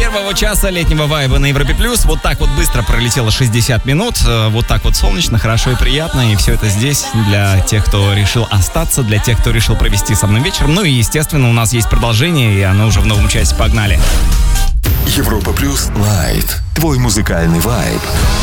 первого часа летнего вайба на Европе+. Вот так вот быстро пролетело 60 минут. Вот так вот солнечно, хорошо и приятно. И все это здесь для тех, кто решил остаться, для тех, кто решил провести со мной вечер. Ну и, естественно, у нас есть продолжение, и оно уже в новом часе. Погнали. Европа Плюс Лайт. Твой музыкальный вайб.